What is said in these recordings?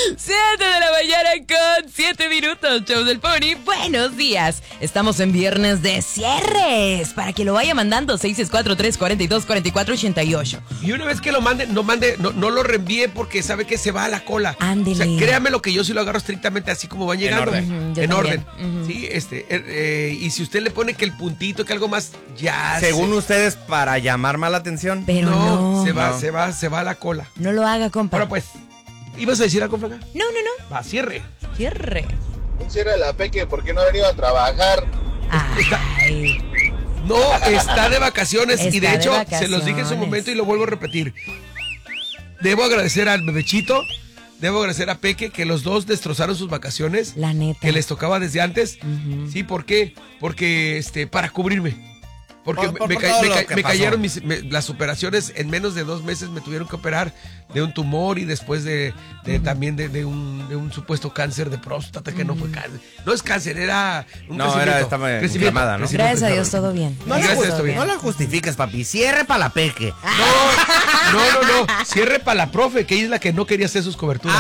7 de la mañana con 7 minutos, show del Pony. Buenos días. Estamos en viernes de cierres. Para que lo vaya mandando, 664-342-4488. Y una vez que lo mande, no lo reenvíe porque sabe que se va a la cola. Ándele. O sea, créame lo que yo sí lo agarro estrictamente así como van llegando. En orden. Sí, y si usted le pone que el puntito, que algo más, ya. Según ustedes, para llamar más la atención. Pero no. Se va a la cola. No lo haga, compa. Ahora pues, ¿ibas a decir algo, Flaca? No. Va, cierre. Cierre. Un cierre de la Peque, ¿por qué no ha venido a trabajar? Ay. No, está de vacaciones. Está y de hecho, de se los dije en su vacaciones. momento y lo vuelvo a repetir. Debo agradecer al bebechito, debo agradecer a Peque, que los dos destrozaron sus vacaciones. La neta. Que les tocaba desde antes. Sí, ¿por qué? Porque, para cubrirme. Porque me cayeron las operaciones. En menos de 2 meses me tuvieron que operar de un tumor y después también de un supuesto cáncer de próstata, que no fue cáncer. No es cáncer, era un estaba inflamada, ¿no? Gracias a Dios, todo bien. No la justifiques, papi. Cierre para la Peque. No. Cierre para la profe, que ella es la que no quería hacer sus coberturas.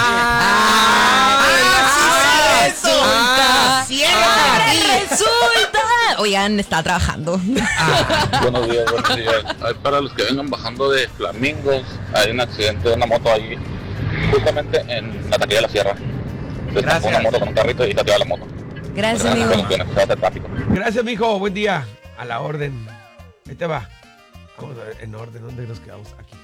Resulta. Oigan, está trabajando. Buenos días. Para los que vengan bajando de Flamingos, hay un accidente de una moto ahí, justamente en la taquilla de la sierra. Gracias. Una moto con un carrito y taquilla la moto. Gracias, amigo. Gracias, mijo. Buen día. A la orden. Ahí te va. Vamos a ver en orden. ¿Dónde nos quedamos? Aquí.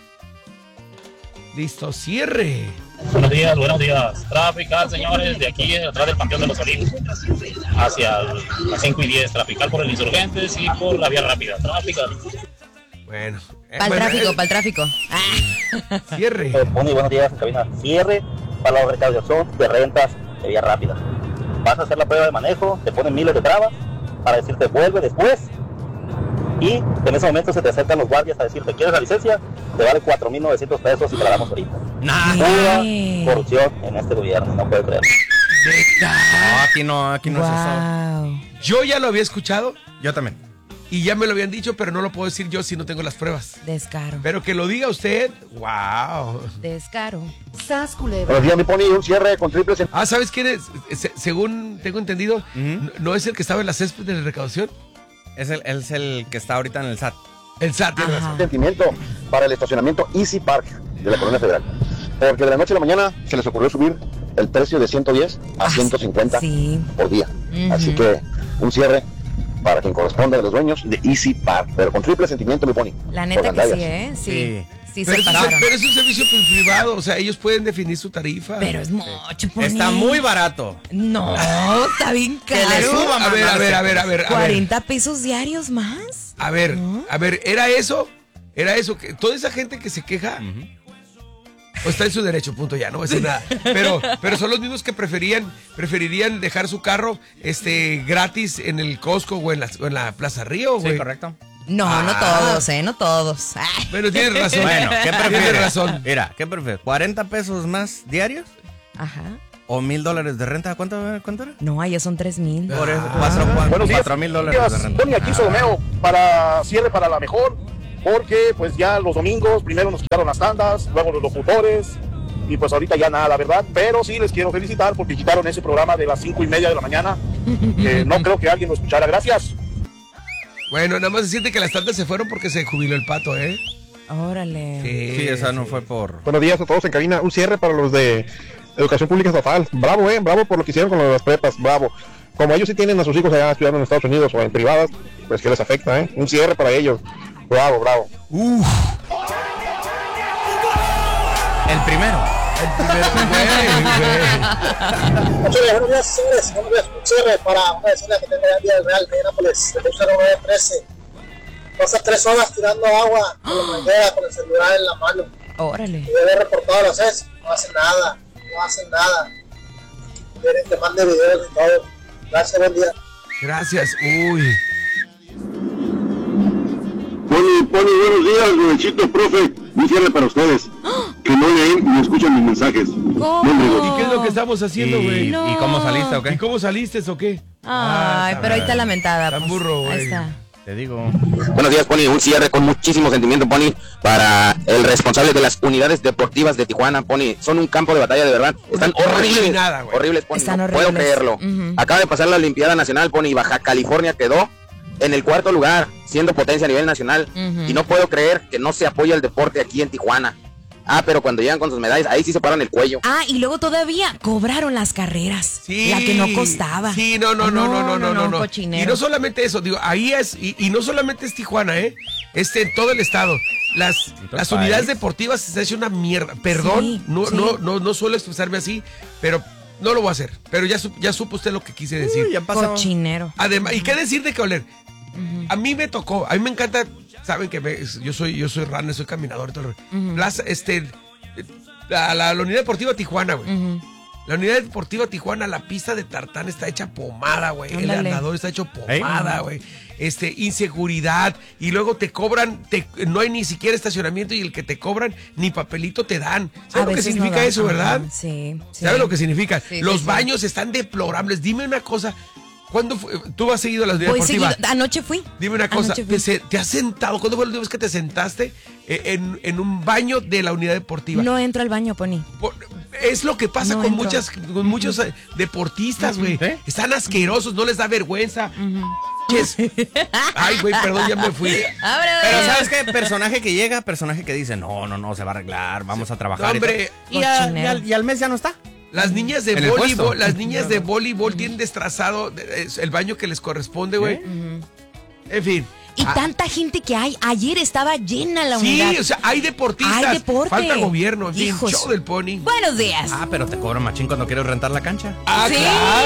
Listo, cierre. Buenos días. Trafical, señores, de aquí atrás del Panteón de los Olivos, hacia las 5 y 10. Trafical por el Insurgentes y por la vía rápida. Trafical. Bueno. Para el tráfico. Cierre. Muy buenos días, cabina. Cierre para la recaudación de rentas de vía rápida. Vas a hacer la prueba de manejo, te ponen miles de trabas para decirte vuelve después. Y en ese momento se te acercan los guardias a decirte, ¿quieres la licencia? Te vale 4,900 pesos y te la damos ahorita. Pura corrupción en este gobierno, no puedo creer. No, aquí no es eso. Yo ya lo había escuchado. Yo también. Y ya me lo habían dicho, pero no lo puedo decir yo si no tengo las pruebas. Descaro. Pero que lo diga usted, wow. Descaro. Sas, culebra. Buenos días, mi Pony, un cierre con triple. ¿Sabes quién es? Según tengo entendido, ¿no es el que estaba en la césped de la recaudación? Es el que está ahorita en el SAT. El SAT, tiene razón. Sentimiento para el estacionamiento Easy Park de la Colonia Federal. Porque de la noche a la mañana se les ocurrió subir el precio de 110 a 150 por día. Así que un cierre para quien corresponda de los dueños de Easy Park, pero con triple sentimiento, mi Pony. La neta que sí, ¿eh? Sí. Pero es un servicio privado, o sea, ellos pueden definir su tarifa. Pero es mucho, Pony. Está muy barato. No, está bien caro. Que le suban, a ver. 40 pesos diarios más. A ver, ¿era eso? Que toda esa gente que se queja, pues está en su derecho, punto, ya, no voy a decir nada. Pero son los mismos que preferirían dejar su carro gratis en el Costco o en la Plaza Río, güey. Sí, correcto. No todos, no todos. Bueno, tienes razón. Bueno, ¿qué prefieres? Tienes razón. Mira, ¿qué prefieres? ¿40 pesos más diarios? Ajá. ¿O $1,000 de renta? ¿Cuánto era? No, allá son 3,000. Por eso, Buenos días. $4,000 de renta. Pony, aquí Solomeo para cierre para la mejor, porque pues ya los domingos primero nos quitaron las tandas, luego los locutores y pues ahorita ya nada, ¿verdad? Pero sí les quiero felicitar porque quitaron ese programa de las 5:30 de la mañana, que no creo que alguien lo escuchara. Gracias. Bueno, nada más decirte que las tandas se fueron porque se jubiló el pato, ¿eh? Órale. Sí, esa no fue por... Buenos días a todos en cabina. Un cierre para los de Educación Pública Estatal. Bravo, bravo por lo que hicieron con las prepas, bravo. Como ellos sí tienen a sus hijos allá estudiando en Estados Unidos o en privadas, pues que les afecta, ¿eh? Un cierre para ellos. Bravo. El primero. Buenos días, señores. Buenos días, un cierre para una vecina que tengo en Día del Real de Nápoles, de 0913. Pasa 3 horas tirando agua con la manguera, con el celular en la mano. Órale. Y debe reportado a la CES, no hacen nada. Quieren que mande videos y todo. Gracias, buen día. Gracias, uy. Pony, buenos días, Bebechito, profe. Un cierre para ustedes. Que no leen ni escuchan mis mensajes. ¿Y qué es lo que estamos haciendo, güey? ¿Y cómo saliste o qué? ¿Y cómo saliste o qué? Ay, pero ahí está lamentada. Tan burro, güey. Ahí está. Te digo. Buenos días, Pony. Un cierre con muchísimo sentimiento, Pony, para el responsable de las unidades deportivas de Tijuana, Pony. Son un campo de batalla, de verdad. Están horribles, horribles, Pony. Están horribles. Puedo creerlo. Acaba de pasar la Olimpiada Nacional, Pony. Baja California quedó en el 4º lugar, siendo potencia a nivel nacional. Y no puedo creer que no se apoya el deporte aquí en Tijuana. Pero cuando llegan con sus medallas, ahí sí se paran el cuello. Y luego todavía cobraron las carreras. Sí, la que no costaba. Sí, no. Cochinero. Y no solamente eso, digo, ahí es, y no solamente es Tijuana, en todo el estado. Las unidades deportivas se ha hecho una mierda. Perdón, no suelo expresarme así, pero no lo voy a hacer. Pero ya supo usted lo que quise decir. Ya pasó. Cochinero. Además, ¿y qué decir de Oler? A mí me tocó, a mí me encanta. Saben que yo soy runner, soy caminador y todo. La unidad deportiva Tijuana, güey. La unidad deportiva Tijuana, la pista de tartán está hecha pomada, güey. El andador está hecho pomada, güey. Inseguridad. Y luego te cobran, no hay ni siquiera estacionamiento y el que te cobran ni papelito te dan. ¿Sabes lo que significa eso, verdad? Sí. ¿Sabes lo que significa? Sí, Los baños están deplorables. Dime una cosa. ¿Cuándo fue? ¿Tú has seguido las unidades deportivas? Anoche fui. Dime una cosa, ¿te has sentado? ¿Cuándo fue la última vez que te sentaste en un baño de la unidad deportiva? No entro al baño, Pony. Es lo que pasa con muchos deportistas, güey. Están asquerosos, no les da vergüenza. Ay, güey, perdón, ya me fui. Pero ¿sabes qué? Personaje que llega, personaje que dice, no, se va a arreglar, vamos a trabajar. Hombre, y al mes ya no está. Las niñas de voleibol, tienen destrozado el baño que les corresponde, güey. En fin. Y tanta gente que hay. Ayer estaba llena la unidad. Sí, o sea, hay deportistas. Hay deporte. Falta gobierno. En fin, show del Pony. Buenos días. Pero te cobran machín cuando quieres rentar la cancha. Claro.